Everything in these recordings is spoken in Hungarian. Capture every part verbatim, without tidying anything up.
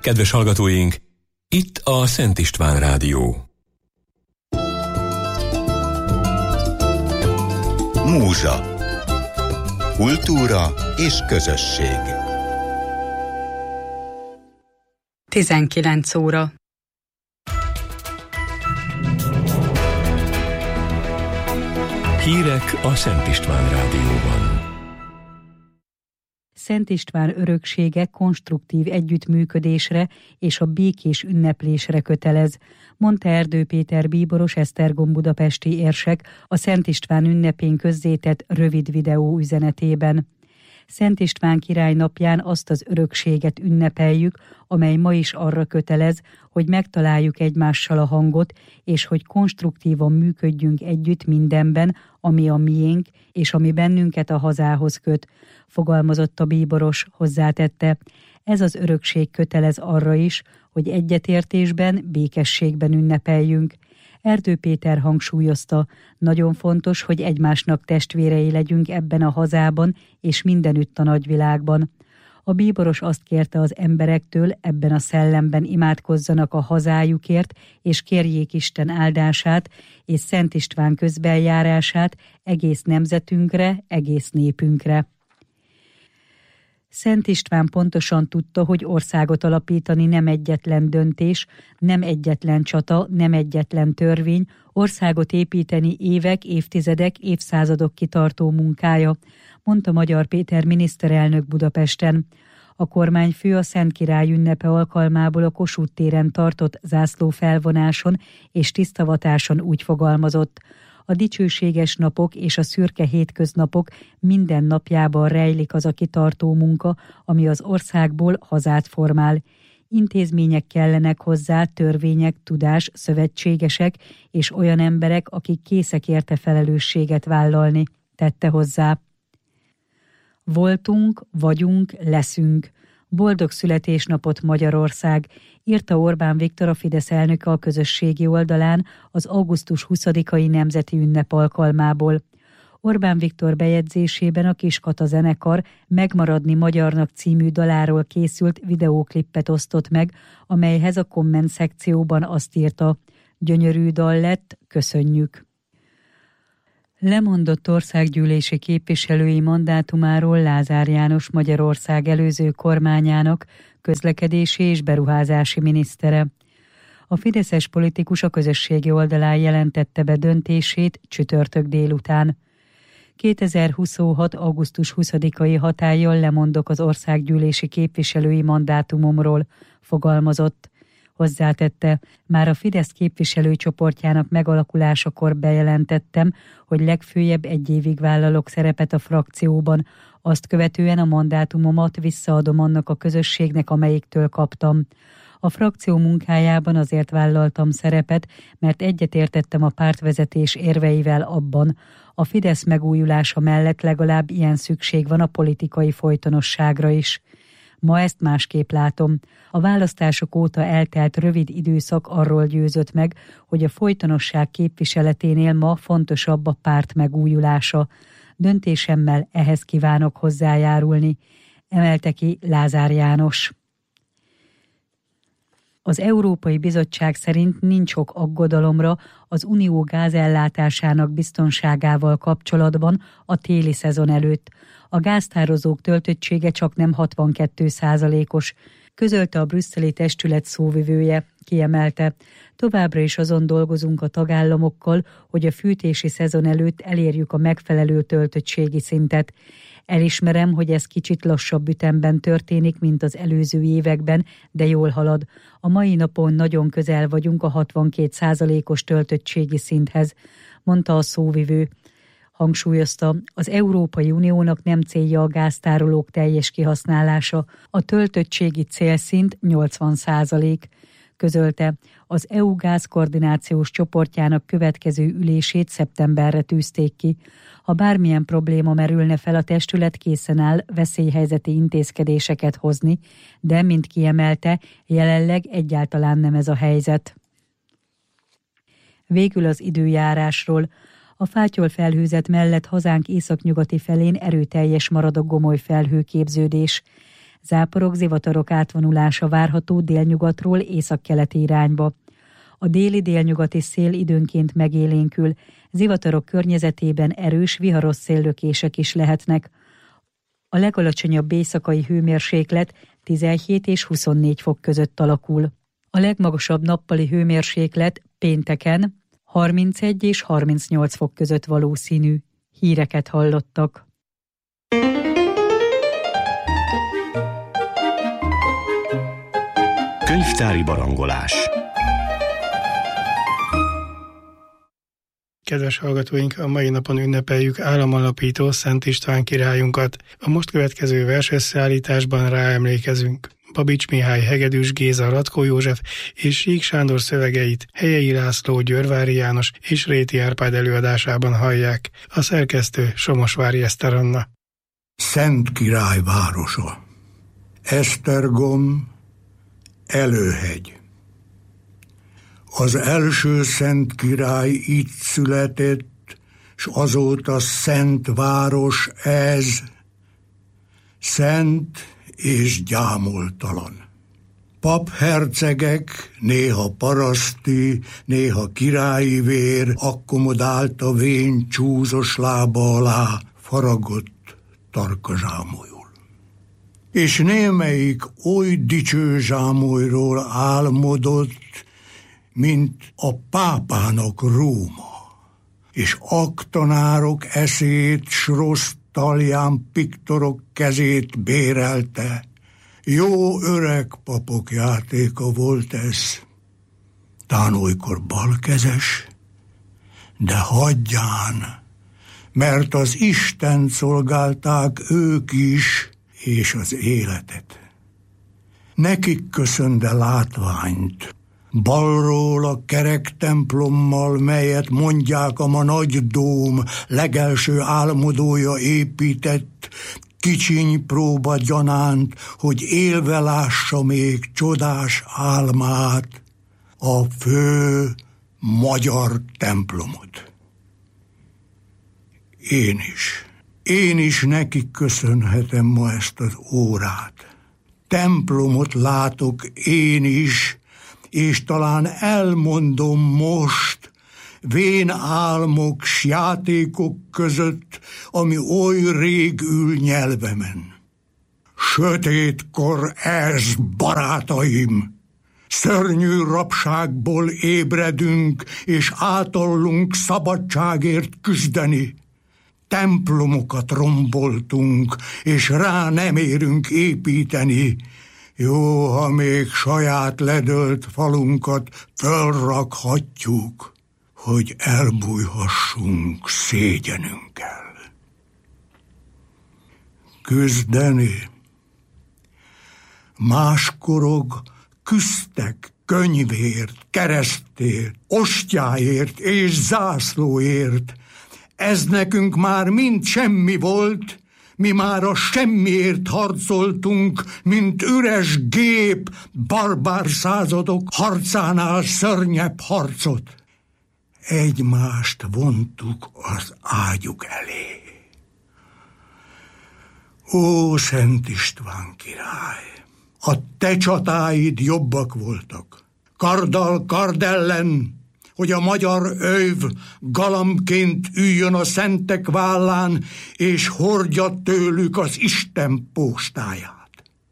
Kedves hallgatóink, itt a Szent István Rádió. Múzsa. Kultúra és közösség. tizenkilenc óra. Hírek a Szent István Rádióban. Szent István öröksége konstruktív együttműködésre és a békés ünneplésre kötelez, mondta Erdő Péter bíboros Esztergom budapesti érsek a Szent István ünnepén közzétett rövid videó üzenetében. Szent István király napján azt az örökséget ünnepeljük, amely ma is arra kötelez, hogy megtaláljuk egymással a hangot, és hogy konstruktívan működjünk együtt mindenben, ami a miénk, és ami bennünket a hazához köt, fogalmazott a bíboros, hozzátette. Ez az örökség kötelez arra is, hogy egyetértésben, békességben ünnepeljünk. Erdő Péter hangsúlyozta, nagyon fontos, hogy egymásnak testvérei legyünk ebben a hazában és mindenütt a nagyvilágban. A bíboros azt kérte az emberektől, ebben a szellemben imádkozzanak a hazájukért, és kérjék Isten áldását és Szent István közbeljárását egész nemzetünkre, egész népünkre. Szent István pontosan tudta, hogy országot alapítani nem egyetlen döntés, nem egyetlen csata, nem egyetlen törvény, országot építeni évek, évtizedek, évszázadok kitartó munkája, mondta Magyar Péter miniszterelnök Budapesten. A kormányfő a Szent Király ünnepe alkalmából a Kossuth téren tartott zászlófelvonáson és tisztavatáson úgy fogalmazott: a dicsőséges napok és a szürke hétköznapok minden napjában rejlik az a kitartó munka, ami az országból hazát formál. Intézmények kellenek hozzá, törvények, tudás, szövetségesek és olyan emberek, akik készek érte felelősséget vállalni, tette hozzá. Voltunk, vagyunk, leszünk. Boldog születésnapot Magyarország, írta Orbán Viktor, a Fidesz elnöke a közösségi oldalán az augusztus huszadikai nemzeti ünnep alkalmából. Orbán Viktor bejegyzésében a Kiskata zenekar Megmaradni magyarnak című daláról készült videóklippet osztott meg, amelyhez a komment szekcióban azt írta: gyönyörű dal lett, köszönjük. Lemondott országgyűlési képviselői mandátumáról Lázár János Magyarország előző kormányának közlekedési és beruházási minisztere. A fideszes politikus a közösségi oldalán jelentette be döntését csütörtök délután. kétezer-huszonhat. augusztus huszadikai hatállyal lemondok az országgyűlési képviselői mandátumomról, fogalmazott. Hozzátette, már a Fidesz képviselőcsoportjának megalakulásakor bejelentettem, hogy legfőjebb egy évig vállalok szerepet a frakcióban, azt követően a mandátumomat visszaadom annak a közösségnek, amelyiktől kaptam. A frakció munkájában azért vállaltam szerepet, mert egyetértettem a pártvezetés érveivel abban, a Fidesz megújulása mellett legalább ilyen szükség van a politikai folytonosságra is. Ma ezt másképp látom. A választások óta eltelt rövid időszak arról győzött meg, hogy a folytonosság képviseleténél ma fontosabb a párt megújulása. Döntésemmel ehhez kívánok hozzájárulni, emelte ki Lázár János. Az Európai Bizottság szerint nincs ok aggodalomra az unió gázellátásának biztonságával kapcsolatban a téli szezon előtt. A gáztározók töltöttsége csaknem hatvankettő százalékos, közölte a brüsszeli testület szóvivője, kiemelte. Továbbra is azon dolgozunk a tagállamokkal, hogy a fűtési szezon előtt elérjük a megfelelő töltöttségi szintet. Elismerem, hogy ez kicsit lassabb ütemben történik, mint az előző években, de jól halad. A mai napon nagyon közel vagyunk a hatvankét százalékos töltöttségi szinthez, mondta a szóvivő. Hangsúlyozta, az Európai Uniónak nem célja a gáztárolók teljes kihasználása, a töltöttségi célszint nyolcvan százalék. Közölte, az é u gázkoordinációs csoportjának következő ülését szeptemberre tűzték ki. Ha bármilyen probléma merülne fel, a testület készen áll veszélyhelyzeti intézkedéseket hozni, de, mint kiemelte, jelenleg egyáltalán nem ez a helyzet. Végül az időjárásról. A fátyol felhőzet mellett hazánk északnyugati felén erőteljes marad a gomoly felhőképződés. Záporok, zivatarok átvonulása várható délnyugatról északkeleti irányba. A déli-délnyugati szél időnként megélénkül, zivatarok környezetében erős, viharos széllökések is lehetnek. A legalacsonyabb éjszakai hőmérséklet tizenhét és huszonnégy fok között alakul. A legmagasabb nappali hőmérséklet pénteken harmincegy és harmincnyolc fok között valószínű. Híreket hallottak. Könyvtári barangolás. Kedves hallgatóink, a mai napon ünnepeljük államalapító Szent István királyunkat. A most következő versösszeállításban ráemlékezünk. Babics Mihály, Hegedűs Géza, Ratkó József és Sík Sándor szövegeit Helyei László, Győrvári János és Réti Árpád előadásában hallják. A szerkesztő Somosvári Eszter Anna. Szent Király városa. Esztergom, Előhegy. Az első szent király itt született, s azóta szent város ez, szent és gyámoltalan. Paphercegek, néha paraszti, néha királyi vér akkomodálta vén csúzos lába alá faragott tarkazsámolyul. És némelyik oly dicső zsámolyról álmodott, mint a pápának Róma, és aktanárok eszét, s rossz talján piktorok kezét bérelte. Jó öreg papok játéka volt ez, tán olykor balkezes, de hagyján, mert az Istent szolgálták ők is, és az életet. Nekik köszönde látványt, balról a kerek templommal, melyet mondják a ma nagy dóm legelső álmodója épített, kicsiny próba gyanánt, hogy élve lássa még csodás álmát, a fő magyar templomot. Én is, én is nekik köszönhetem ma ezt az órát. Templomot látok én is, és talán elmondom most, vén álmok s játékok között, ami oly rég ül nyelvemen. Sötétkor ez, barátaim! Szörnyű rabságból ébredünk, és átallunk szabadságért küzdeni. Templomokat romboltunk, és rá nem érünk építeni. Jó, ha még saját ledölt falunkat fölrakhatjuk, hogy elbújhassunk szégyenünkkel. Küzdeni. Máskorog küzdtek könyvért, keresztért, ostjáért és zászlóért. Ez nekünk már mind semmi volt, mi már a semmiért harcoltunk, mint üres gép, barbár századok harcánál szörnyebb harcot. Egymást vontuk az ágyuk elé. Ó, Szent István király! A te csatáid jobbak voltak. Karddal kard ellen, hogy a magyar öv galambként üljön a szentek vállán, és hordja tőlük az Isten postáját.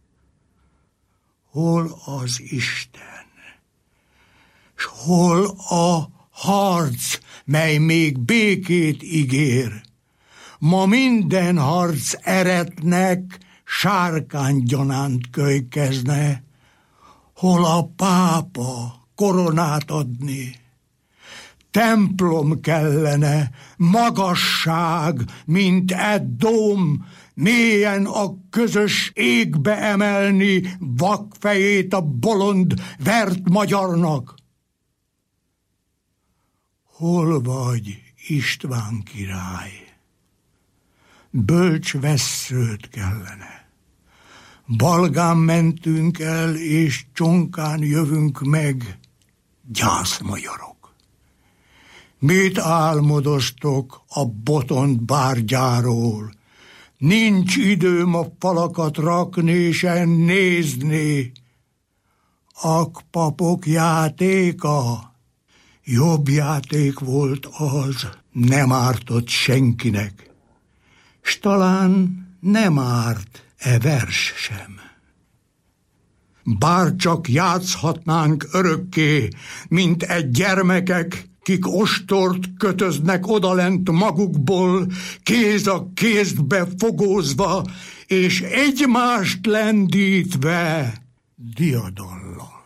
Hol az Isten? S hol a harc, mely még békét ígér? Ma minden harc eretnek sárkánygyanánt kölykezne. Hol a pápa koronát adni? Templom kellene, magasság, mint e dóm, mélyen a közös égbe emelni vakfejét a bolond vert magyarnak. Hol vagy, István király? Bölcs vesszőt kellene. Balgán mentünk el, és csonkán jövünk meg, gyászmagyarok. Mit álmodoztok a botont bárgyáról? nincs időm a falakat rakni, sen nézni. Akpapok játéka, jobb játék volt az, nem ártott senkinek, s talán nem árt e vers sem. Bár csak játszhatnánk örökké, mint egy gyermekek, kik ostort kötöznek odalent magukból, kéz a kézbe fogózva, és egymást lendítve diadallal.